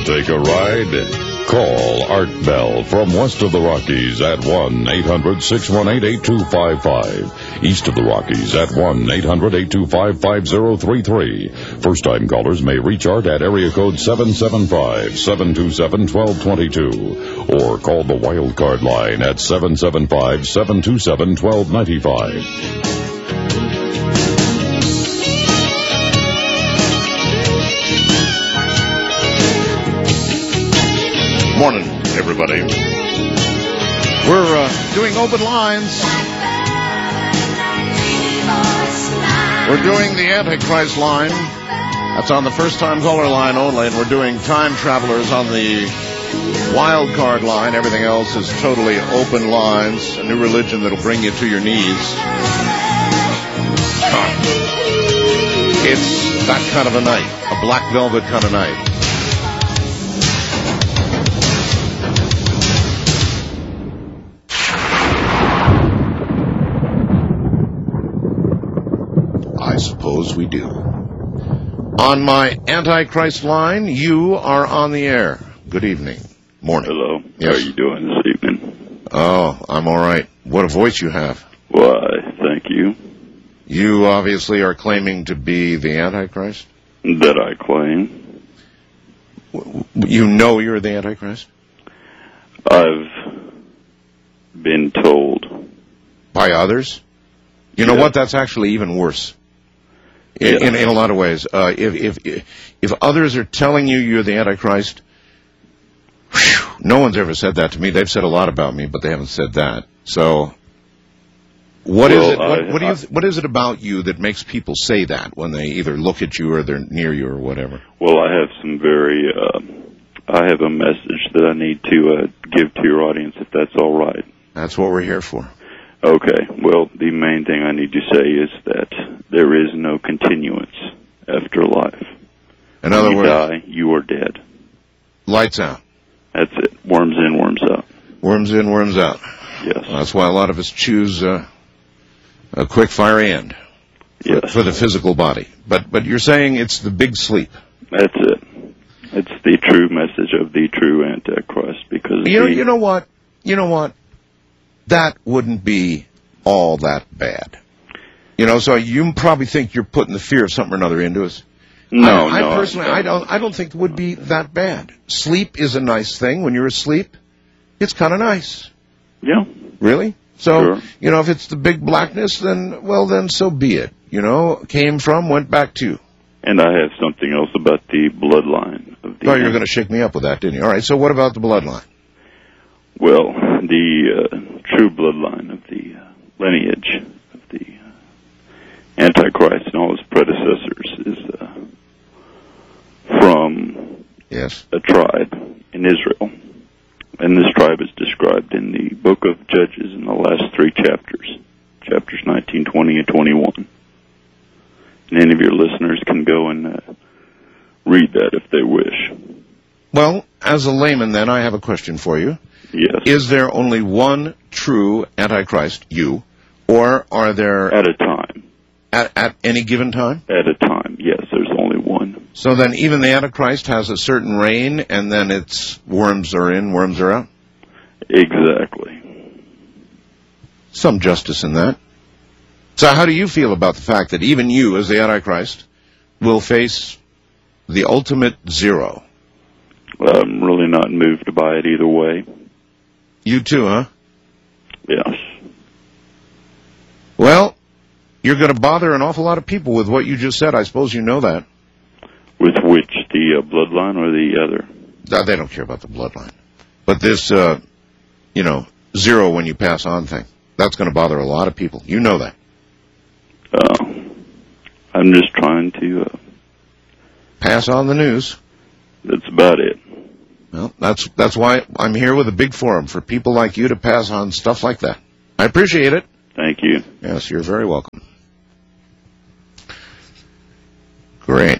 take a ride? Call Art Bell from west of the Rockies at 1-800-618-8255. East of the Rockies at 1-800-825-5033. First-time callers may reach Art at area code 775-727-1222 or call the wild card line at 775-727-1295. Morning, everybody. We're doing open lines. We're doing the Antichrist line. That's on the first-time caller line only, and we're doing time travelers on the wild card line. Everything else is totally open lines, a new religion that'll bring you to your knees. It's that kind of a night, a black velvet kind of night. I suppose we do. On my Antichrist line, you are on the air. Good evening. Morning. Hello. Yes. How are you doing this evening? Oh, I'm all right. What a voice you have. Why, thank you. You obviously are claiming to be the Antichrist? That I claim. You know you're the Antichrist? I've been told. By others? You know what? That's actually even worse. In a lot of ways. If others are telling you you're the Antichrist, no one's ever said that to me. They've said a lot about me, but they haven't said that. So, what is it? What is it about you that makes people say that when they either look at you or they're near you or whatever? Well, I have I have a message that I need to give to your audience, if that's all right. That's what we're here for. Okay. Well, the main thing I need to say is that there is no continuance after life. In other words, you die, you are dead. Lights out. That's it. Worms in, worms out. Worms in, worms out. Yes. Well, that's why a lot of us choose a quick, fiery end for the physical body. But you're saying it's the big sleep. That's it. It's the true message of the true Antichrist. Because you know what? That wouldn't be all that bad. So you probably think you're putting the fear of something or another into us. No, I personally, I don't think it would be that bad. Sleep is a nice thing. When you're asleep, it's kind of nice. Yeah. Really? So, sure. If it's the big blackness, then so be it. Came from, went back to. And I have something else about the bloodline of the... Oh, you're going to shake me up with that, didn't you? All right, so what about the bloodline? Well, the true bloodline of the lineage of the Antichrist and all his predecessors is from a tribe in Israel. And this tribe is described in the book of Judges in the last 3 chapters, chapters 19, 20, and 21. And any of your listeners can go and read that if they wish. Well, as a layman, then, I have a question for you. Yes. Is there only one true Antichrist, you, or are there... At a time. At any given time? At a time, yes, there's only one. So then even the Antichrist has a certain reign, and then it's worms are in, worms are out? Exactly. Some justice in that. So how do you feel about the fact that even you, as the Antichrist, will face the ultimate zero? Well, I'm really not moved by it either way. You too, huh? Yes. Well, you're going to bother an awful lot of people with what you just said. I suppose you know that. With which, the bloodline or the other? They don't care about the bloodline. But this, zero when you pass on thing, that's going to bother a lot of people. You know that. I'm just trying to... pass on the news. That's about it. Well, that's why I'm here with a big forum, for people like you to pass on stuff like that. I appreciate it. Thank you. Yes, you're very welcome. Great.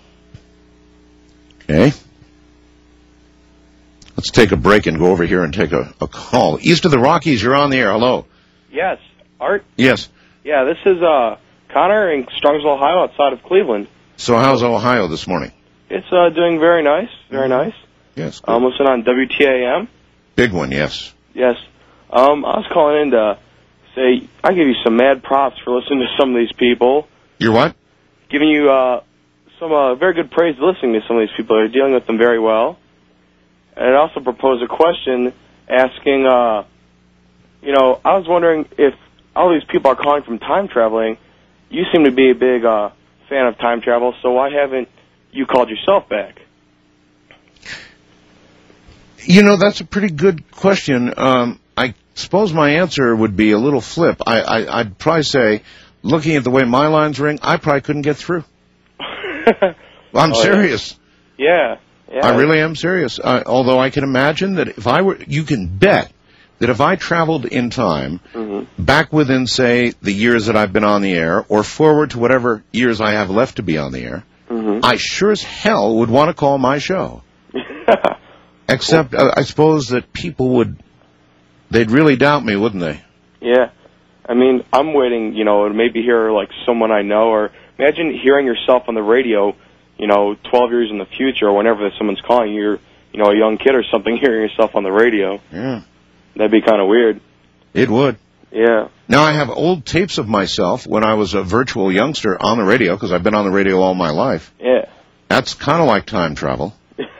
Okay. Let's take a break and go over here and take a call. East of the Rockies, you're on the air. Hello. Yes. Art? Yes. Yeah, this is Connor in Strongsville, Ohio, outside of Cleveland. So how's Ohio this morning? It's doing very nice, very nice. Yes. Listen on WTAM. Big one, yes. Yes. I was calling in to say I give you some mad props for listening to some of these people. You're what? Giving you some very good praise listening to some of these people. You're dealing with them very well. And I also proposed a question asking, I was wondering if all these people are calling from time traveling. You seem to be a big fan of time travel, so why haven't you called yourself back? That's a pretty good question. I suppose my answer would be a little flip. I'd probably say, looking at the way my lines ring, I probably couldn't get through. I'm serious. Yeah. I really am serious. Although I can imagine that you can bet that if I traveled in time, back within, say, the years that I've been on the air, or forward to whatever years I have left to be on the air, I sure as hell would want to call my show. Except, I suppose that people they'd really doubt me, wouldn't they? Yeah. I mean, I'm waiting, to maybe hear, someone I know, or imagine hearing yourself on the radio, 12 years in the future, or whenever someone's calling you, you're, a young kid or something, hearing yourself on the radio. Yeah. That'd be kind of weird. It would. Yeah. Now, I have old tapes of myself when I was a virtual youngster on the radio, because I've been on the radio all my life. Yeah. That's kind of like time travel.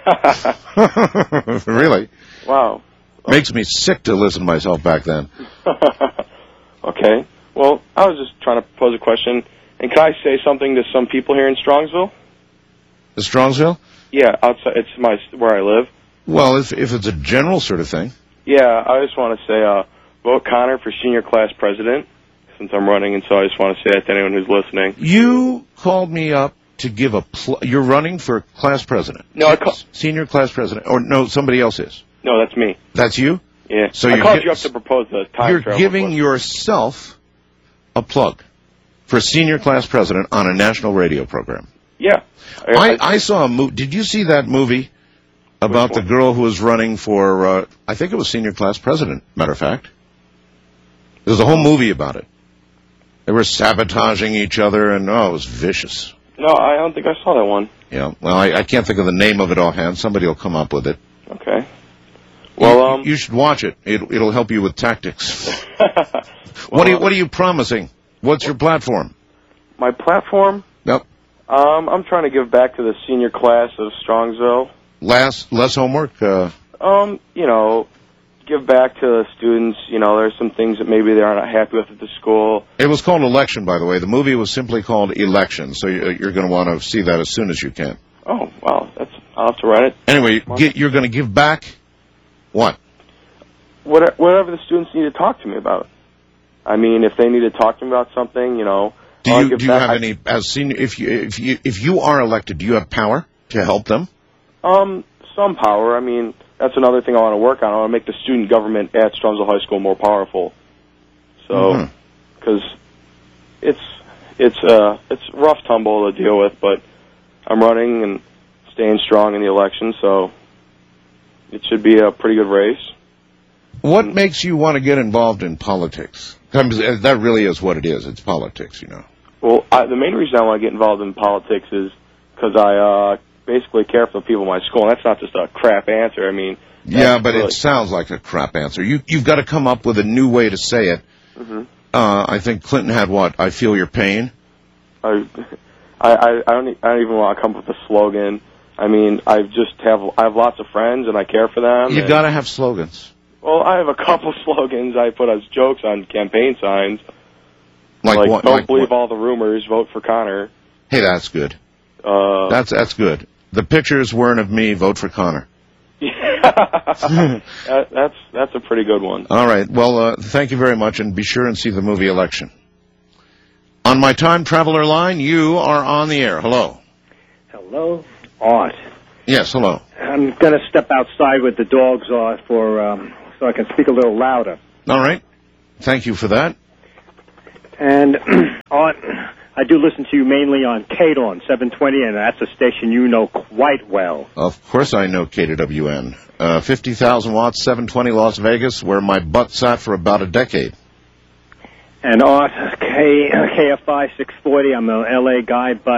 Really. Wow. Makes me sick to listen to myself back then. Okay. Well, I was just trying to pose a question. And can I say something to some people here in Strongsville? The Strongsville? Yeah, outside. It's where I live. Well, if it's a general sort of thing. Yeah, I just want to say, vote Connor for senior class president, since I'm running, and so I just want to say that to anyone who's listening. You called me up to give you're running for class president. No, senior class president. Or no, somebody else is. No, that's me. That's you? Yeah. So I called you up to propose the time travel. You're giving yourself a plug for senior class president on a national radio program. Yeah. I saw a movie. Did you see that movie about the girl who was running for, I think it was senior class president, matter of fact. There's a whole movie about it. They were sabotaging each other, and, it was vicious. No, I don't think I saw that one. Yeah, well, I can't think of the name of it offhand. Somebody will come up with it. Okay. Well, you should watch it. It'll help you with tactics. What are you promising? What's your platform? My platform? Yep. I'm trying to give back to the senior class of Strongsville. Less homework? Give back to the students. There's some things that maybe they're not happy with at the school. It was called Election, by the way. The movie was simply called Election, so you're going to want to see that as soon as you can. Oh, wow. I'll have to write it. Anyway, you're going to give back what? Whatever the students need to talk to me about. I mean, if they need to talk to me about something, Do you have any, as senior, if you are elected, do you have power to help them? Some power. I mean, that's another thing I want to work on. I want to make the student government at Strongsville High School more powerful. So, because it's rough tumble to deal with, but I'm running and staying strong in the election, so it should be a pretty good race. What makes you want to get involved in politics? That really is what it is. It's politics, Well, the main reason I want to get involved in politics is because I basically care for the people in my school, and that's not just a crap answer. I mean... Yeah, but it sounds like a crap answer. You've got to come up with a new way to say it. I think Clinton had what? I feel your pain? I don't even want to come up with a slogan. I mean, I have lots of friends, and I care for them. You've got to have slogans. Well, I have a couple slogans I put as jokes on campaign signs. Like what? Don't believe all the rumors, vote for Connor. Hey, that's good. That's good. The pictures weren't of me, vote for Connor. That's a pretty good one. All right. Well, thank you very much, and be sure and see the movie Election. On my time traveler line, you are on the air. Hello. Hello, Art. Yes, hello. I'm going to step outside with the dogs so I can speak a little louder. All right. Thank you for that. And, Art, I do listen to you mainly on KDON 720, and that's a station you know quite well. Of course I know KWN. 50,000 watts, 720 Las Vegas, where my butt sat for about a decade. And Art, KFI 640, I'm an LA guy, but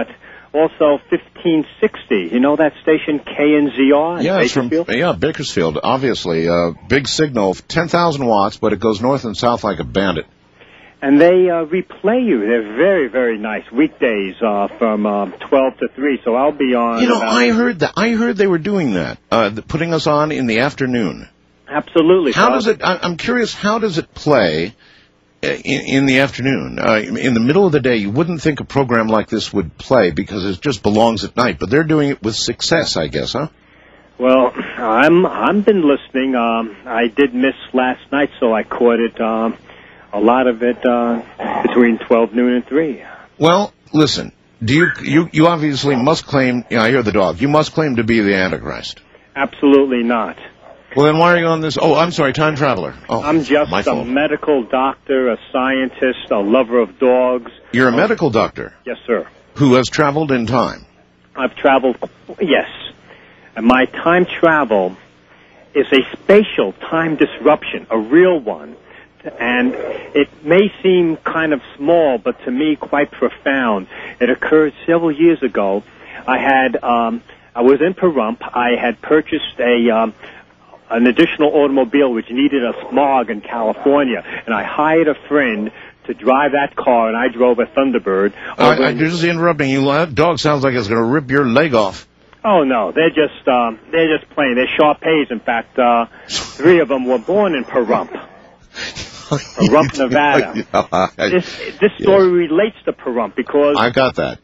Also, 1560. You know that station, KNZR? Yeah, it's from Bakersfield? Bakersfield, obviously. Big signal, 10,000 watts, but it goes north and south like a bandit. And they replay you. They're very, very nice. Weekdays from 12 to 3, so I'll be on. You know, I heard that. I heard they were doing that, putting us on in the afternoon. Absolutely. How does it, I'm curious, how does it play in the afternoon? In the middle of the day, you wouldn't think a program like this would play because it just belongs at night, but they're doing it with success, I guess, huh? Well, I'm been listening. I did miss last night, so I caught it, a lot of it between 12 noon and 3. Well, listen, you obviously must claim, I hear the dog, you must claim to be the Antichrist. Absolutely not. Well, then why are you on this? Oh, I'm sorry, time traveler. Oh, I'm just a medical doctor, a scientist, a lover of dogs. You're a medical doctor? Yes, sir. Who has traveled in time? I've traveled, yes. And my time travel is a spatial time disruption, a real one. And it may seem kind of small, but to me quite profound. It occurred several years ago. I was in Pahrump. I had purchased an additional automobile which needed a smog in California, and I hired a friend to drive that car, and I drove a Thunderbird. I'm just interrupting you. That dog sounds like it's going to rip your leg off. Oh no, they're just playing. They're Shar-Peis. In fact, 3 of them were born in Pahrump, Pahrump, Nevada. This story relates to Pahrump because I got that.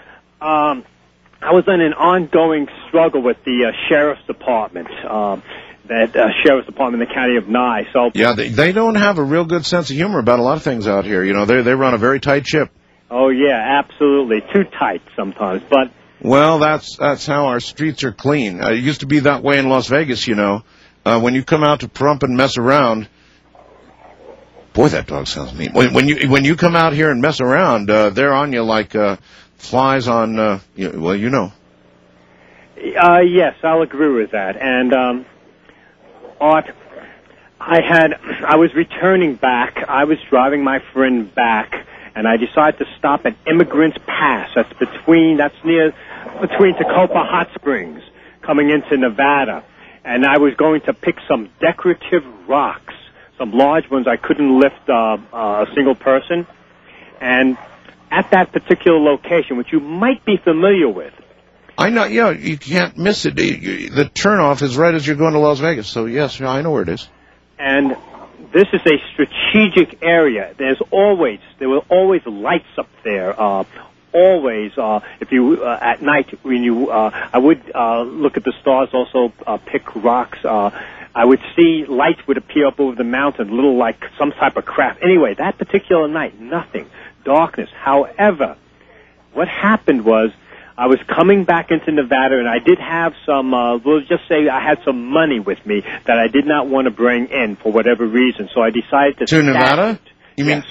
I was in an ongoing struggle with the sheriff's department. That sheriff's department in the county of Nye. So yeah, they don't have a real good sense of humor about a lot of things out here. You know, they run a very tight ship. Oh yeah, absolutely, too tight sometimes. But well, that's how our streets are clean. It used to be that way in Las Vegas. You know, when you come out to Pahrump and mess around. Boy, that dog sounds mean. When you come out here and mess around, they're on you like flies on. Well, you know. Yes, I'll agree with that. And Art, I was returning back. I was driving my friend back, and I decided to stop at Immigrants Pass. That's near between Tacoma Hot Springs, coming into Nevada. And I was going to pick some decorative rocks, some large ones I couldn't lift a single person. And at that particular location, which you might be familiar with, I know, yeah, you can't miss it. The turnoff is right as you're going to Las Vegas, so yes, I know where it is. And this is a strategic area. There were always lights up there. Always, if you at night when you, I would look at the stars, also pick rocks. I would see lights would appear up over the mountain, little like some type of craft. Anyway, that particular night, nothing, darkness. However, what happened was, I was coming back into Nevada, and I did have some, we'll just say I had some money with me that I did not want to bring in for whatever reason, so I decided to Nevada? It. You mean,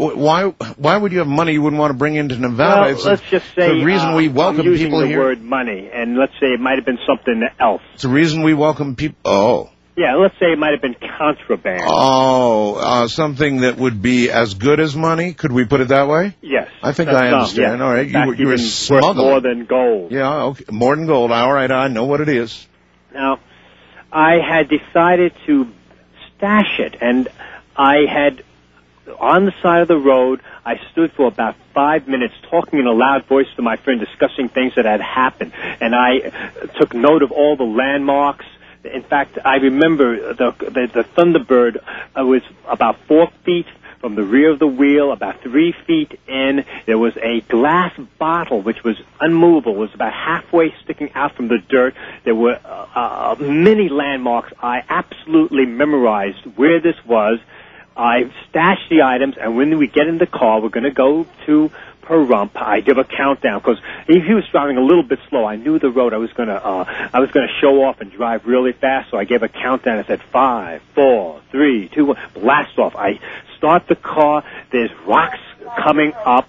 why would you have money you wouldn't want to bring into Nevada? Well, let's just say the reason we welcome I'm using people the here. word money, and let's say it might have been something else. It's the reason we welcome people. Oh. Yeah, let's say it might have been contraband. Oh, something that would be as good as money? Could we put it that way? Yes. I think I understand. Yes. All right, you were smuggling. More than gold. Yeah, okay. More than gold. All right, I know what it is. Now, I had decided to stash it, and I had, on the side of the road, I stood for about 5 minutes talking in a loud voice to my friend, discussing things that had happened, and I took note of all the landmarks. In fact, I remember the Thunderbird was about 4 feet from the rear of the wheel, about 3 feet in. There was a glass bottle which was unmovable. It was about halfway sticking out from the dirt. There were many landmarks. I absolutely memorized where this was. I stashed the items, and when we get in the car, we're going to go to Pahrump. I give a countdown because if he was driving a little bit slow, I knew the road. I was going to show off and drive really fast. So I gave a countdown. I said 5, 4, 3, 2, 1. Blast off. I start the car. There's rocks coming up,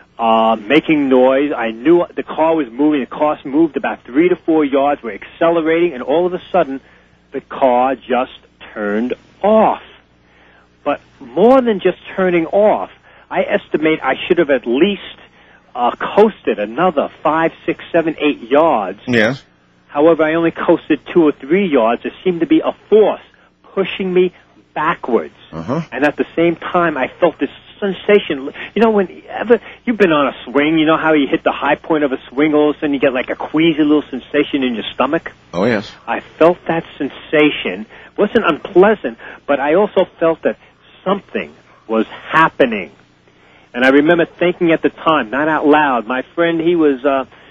making noise. I knew the car was moving. The car moved about 3 to 4 yards. We're accelerating, and all of a sudden, the car just turned off. But more than just turning off, I estimate I should have at least coasted another 5, 6, 7, 8 yards. Yes. However, I only coasted 2 or 3 yards. There seemed to be a force pushing me backwards. And at the same time, I felt this sensation. You know, whenever you've been on a swing, you know how you hit the high point of a swing, all of a sudden you get like a queasy little sensation in your stomach? Oh, yes. I felt that sensation. It wasn't unpleasant, but I also felt that something was happening. And I remember thinking at the time, not out loud, my friend, he was,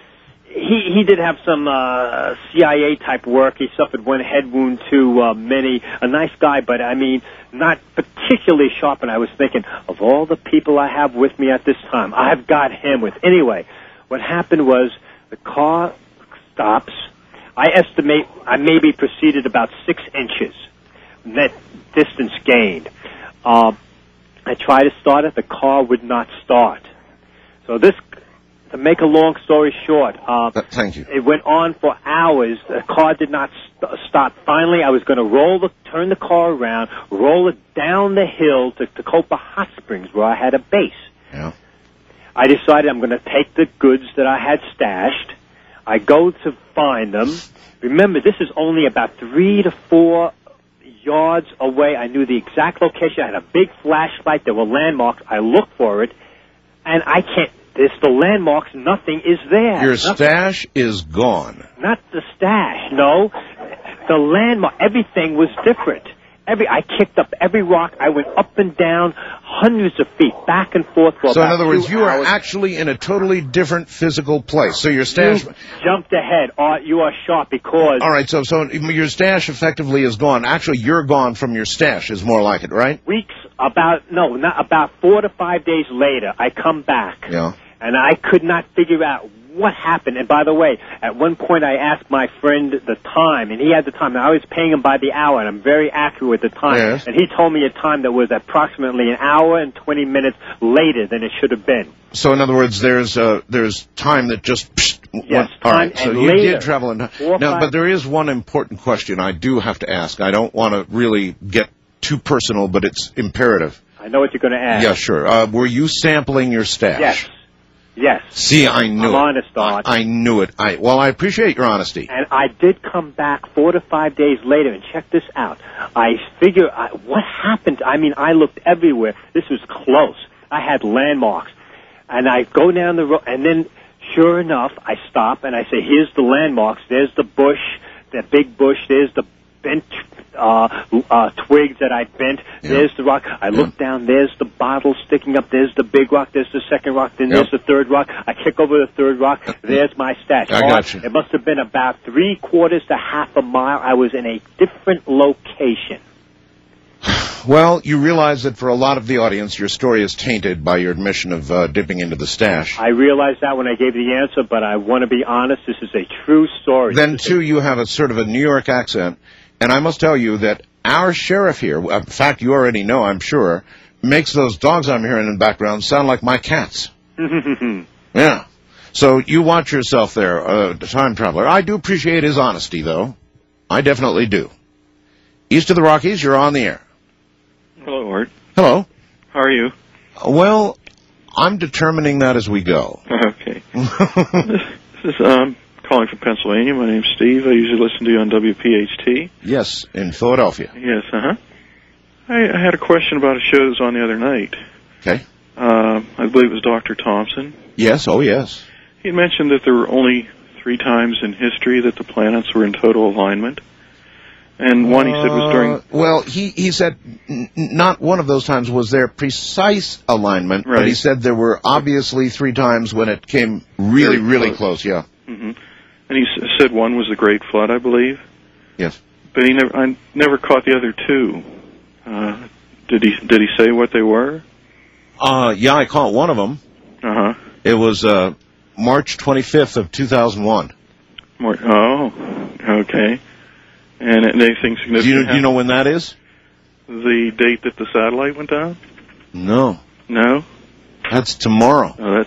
he did have some CIA-type work. He suffered one head wound to a nice guy, but I mean, not particularly sharp. And I was thinking, of all the people I have with me at this time, I've got him with. Anyway, what happened was the car stops. I estimate I maybe proceeded about 6 inches, net distance gained. I tried to start it. The car would not start. So this, to make a long story short, thank you. It went on for hours. The car did not stop. Finally, I was going to turn the car around, roll it down the hill to Tacoma Hot Springs, where I had a base. Yeah. I decided I'm going to take the goods that I had stashed. I go to find them. Remember, this is only about 3 to 4 yards away. I knew the exact location. I had a big flashlight. There were landmarks. I looked for it, and I can't. There's the landmarks. Nothing is there. Your stash is gone. Not the stash. No, the landmark. Everything was different. I kicked up every rock. I went up and down hundreds of feet, back and forth for so about 2 hours. So in other words, you are actually in a totally different physical place. So your stash... You jumped ahead. You are sharp because... All right, so your stash effectively is gone. Actually, you're gone from your stash is more like it, right? Weeks, about 4 to 5 days later, I come back. Yeah. And I could not figure out what happened. And by the way, at one point I asked my friend the time, and he had the time. And I was paying him by the hour, and I'm very accurate with the time. Yes. And he told me a time that was approximately an hour and 20 minutes later than it should have been. So in other words, there's time that just... Yes, all right, so you later, did travel in time. Now, but there is one important question I do have to ask. I don't want to really get too personal, but it's imperative. I know what you're going to ask. Yeah, sure. Were you sampling your stash? Yes. Yes. See, I knew I'm honest, Art. I knew it. Well, I appreciate your honesty. And I did come back 4 to 5 days later, and check this out. I figure, what happened? I mean, I looked everywhere. This was close. I had landmarks. And I go down the road, and then, sure enough, I stop, and I say, here's the landmarks. There's the bush, that big bush. There's the bent twigs that I bent. Yeah. There's the rock. I look down. There's the bottle sticking up. There's the big rock. There's the second rock. Then there's the third rock. I kick over the third rock. There's my stash. I got you. It must have been about 3/4 to half a mile. I was in a different location. Well, you realize that for a lot of the audience, your story is tainted by your admission of dipping into the stash. I realized that when I gave the answer, but I want to be honest. This is a true story. Then, too, you have a sort of a New York accent. And I must tell you that our sheriff here, in fact, you already know, I'm sure, makes those dogs I'm hearing in the background sound like my cats. Yeah. So you watch yourself there, time traveler. I do appreciate his honesty, though. I definitely do. East of the Rockies, you're on the air. Hello, Art. Hello. How are you? Well, I'm determining that as we go. Okay. This is, calling from Pennsylvania. My name's Steve. I usually listen to you on WPHT. Yes, in Philadelphia. Yes, I had a question about a show that was on the other night. Okay. I believe it was Dr. Thompson. Yes, oh yes. He mentioned that there were only 3 times in history that the planets were in total alignment. And one he said was during... Well, he said not one of those times was there precise alignment, right. But he said there were obviously 3 times when it came really, really close, yeah. Mm-hmm. And he said one was the Great Flood, I believe. Yes. But I never caught the other 2. Did he say what they were? Yeah, I caught one of them. Uh-huh. It was March 25th of 2001. Oh, okay. And anything significant? Do you know when that is? The date that the satellite went down? No. No? That's tomorrow. Oh, that's